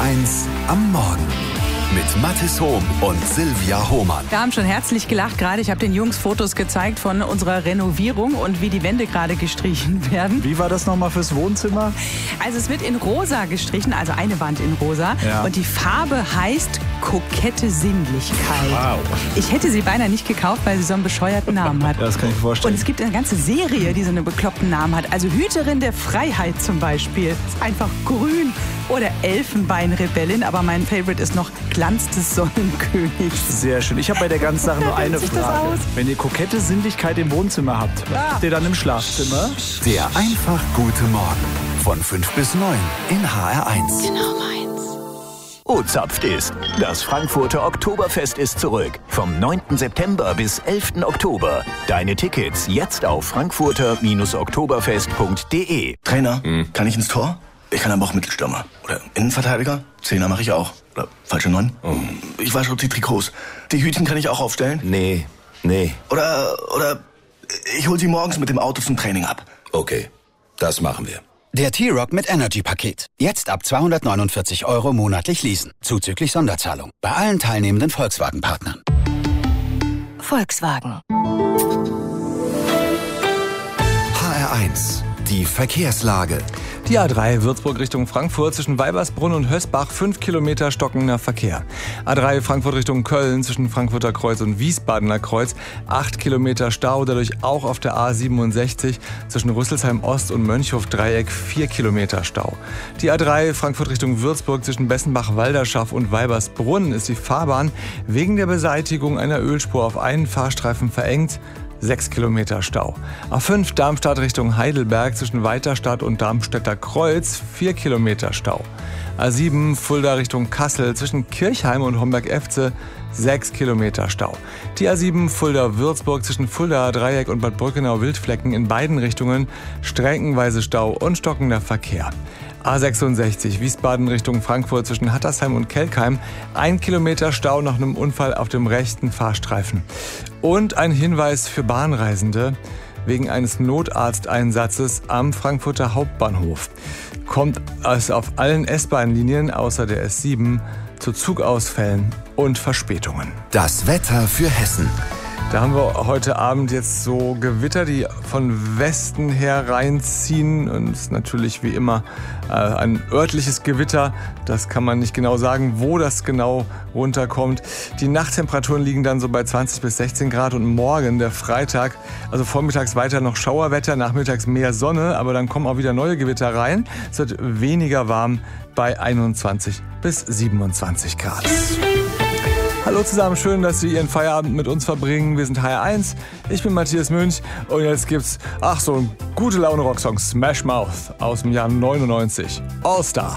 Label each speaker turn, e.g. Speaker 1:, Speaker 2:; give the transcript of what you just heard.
Speaker 1: HR1 am Morgen mit Mathis Hohm und Silvia Hohmann.
Speaker 2: Wir haben schon herzlich gelacht gerade. Ich habe den Jungs Fotos gezeigt von unserer Renovierung und wie die Wände gerade gestrichen werden.
Speaker 3: Wie war das nochmal fürs Wohnzimmer?
Speaker 2: Also es wird in rosa gestrichen, also eine Wand in rosa.
Speaker 3: Ja.
Speaker 2: Und die Farbe heißt kokette Sinnlichkeit.
Speaker 3: Wow.
Speaker 2: Ich hätte sie beinahe nicht gekauft, weil sie so einen bescheuerten Namen hat.
Speaker 3: Ja, das kann ich mir vorstellen.
Speaker 2: Und es gibt eine ganze Serie, die so einen bekloppten Namen hat. Also Hüterin der Freiheit zum Beispiel. Ist einfach grün. Oder Elfenbeinrebellin. Aber mein Favorite ist noch Glanz des Sonnenkönigs.
Speaker 3: Sehr schön. Ich habe bei der ganzen Sache nur eine
Speaker 2: Wie sieht das
Speaker 3: Frage.
Speaker 2: aus?
Speaker 3: Wenn ihr kokette Sinnlichkeit im Wohnzimmer habt, was habt ihr dann im Schlafzimmer?
Speaker 1: Der einfach gute Morgen von 5 bis 9 in HR1.
Speaker 2: Genau meins.
Speaker 4: O-Zapft ist. Das Frankfurter Oktoberfest ist zurück. Vom 9. September bis 11. Oktober. Deine Tickets jetzt auf frankfurter-oktoberfest.de.
Speaker 5: Trainer, kann ich ins Tor? Ich kann aber auch Mittelstürmer. Oder Innenverteidiger? Zehner mache ich auch. Oder falsche 9? Ich wasche auch die Trikots. Die Hütchen kann ich auch aufstellen?
Speaker 6: Nee.
Speaker 5: Oder ich hol sie morgens mit dem Auto zum Training ab.
Speaker 6: Okay, das machen wir.
Speaker 7: Der T-Rock mit Energy-Paket. Jetzt ab 249 € monatlich leasen. Zuzüglich Sonderzahlung. Bei allen teilnehmenden Volkswagen-Partnern.
Speaker 2: Volkswagen.
Speaker 1: HR1, die Verkehrslage.
Speaker 8: Die A3 Würzburg Richtung Frankfurt zwischen Weibersbrunn und Hösbach 5 Kilometer stockender Verkehr. A3 Frankfurt Richtung Köln zwischen Frankfurter Kreuz und Wiesbadener Kreuz 8 Kilometer Stau, dadurch auch auf der A67 zwischen Rüsselsheim Ost und Mönchhof Dreieck 4 Kilometer Stau. Die A3 Frankfurt Richtung Würzburg zwischen Bessenbach-Walderschaff und Weibersbrunn ist die Fahrbahn wegen der Beseitigung einer Ölspur auf einen Fahrstreifen verengt. 6 Kilometer Stau. A5 Darmstadt Richtung Heidelberg zwischen Weiterstadt und Darmstädter Kreuz 4 Kilometer Stau. A7 Fulda Richtung Kassel zwischen Kirchheim und Homberg-Efze 6 Kilometer Stau. Die A7 Fulda-Würzburg zwischen Fulda Dreieck und Bad Brückenau-Wildflecken in beiden Richtungen streckenweise Stau und stockender Verkehr. A66 Wiesbaden Richtung Frankfurt zwischen Hattersheim und Kelkheim 1 Kilometer Stau nach einem Unfall auf dem rechten Fahrstreifen. Und ein Hinweis für Bahnreisende: wegen eines Notarzteinsatzes am Frankfurter Hauptbahnhof kommt es auf allen S-Bahn-Linien außer der S7 zu Zugausfällen und Verspätungen.
Speaker 1: Das Wetter für Hessen.
Speaker 8: Da haben wir heute Abend jetzt so Gewitter, die von Westen her reinziehen. Und es ist natürlich wie immer ein örtliches Gewitter. Das kann man nicht genau sagen, wo das genau runterkommt. Die Nachttemperaturen liegen dann so bei 20 bis 16 Grad. Und morgen, der Freitag, also vormittags weiter noch Schauerwetter, nachmittags mehr Sonne. Aber dann kommen auch wieder neue Gewitter rein. Es wird weniger warm bei 21 bis 27 Grad. Hallo zusammen, schön, dass Sie Ihren Feierabend mit uns verbringen. Wir sind HR1, ich bin Matthias Münch und jetzt gibt's, so ein gute Laune-Rocksong, Smash Mouth aus dem Jahr 99. All Star.